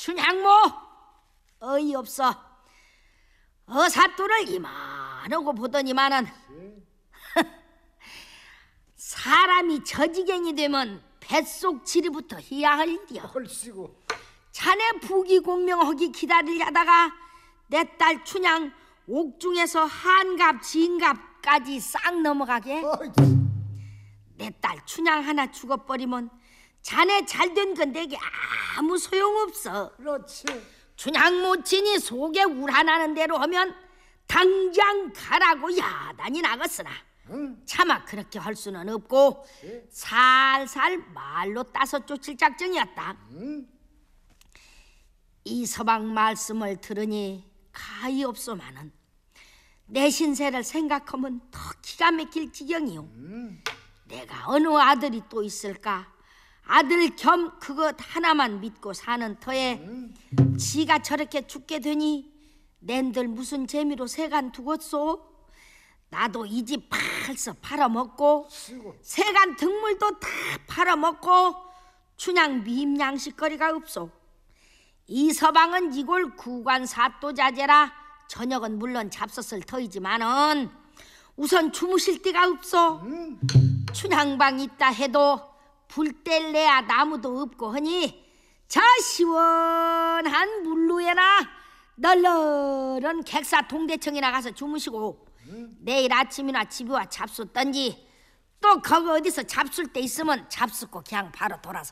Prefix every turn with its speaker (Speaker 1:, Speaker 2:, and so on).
Speaker 1: 춘향모 어이없어. 어사또를 이만하고 보더니만은 사람이 저지경이 되면 뱃속 지리부터 해야 할 일이여.
Speaker 2: 헐씨고
Speaker 1: 자네 부귀공명하기 기다리려다가 내 딸 춘향 옥중에서 한갑 진갑까지 싹 넘어가게. 내 딸 춘향 하나 죽어버리면 자네 잘된 건 내게 아무 소용없어.
Speaker 2: 그렇지.
Speaker 1: 춘향 모친이 속에 우러나는 대로 하면 당장 가라고 야단이 나갔으나 차마 그렇게 할 수는 없고 살살 말로 따서 쫓을 작정이었다. 이 서방 말씀을 들으니 가히없소마는 내 신세를 생각하면 더 기가 막힐 지경이요. 내가 어느 아들이 또 있을까? 아들 겸 그것 하나만 믿고 사는 터에 지가 저렇게 죽게 되니 낸들 무슨 재미로 세간 두겠소? 나도 이 집 팔서 팔아먹고 세간 등물도 다 팔아먹고 춘향 미임양식거리가 없소. 이 서방은 이골 구관 사또자제라 저녁은 물론 잡섰을 터이지만은 우선 주무실 데가 없소. 춘향방 있다 해도 불 뗄래야 나무도 없고 하니 저 시원한 물루에나 널널한 객사 동대청이나 가서 주무시고 내일 아침이나 집에 와 잡숫던지 또 거기 어디서 잡술 때 있으면 잡숫고 그냥 바로 돌아서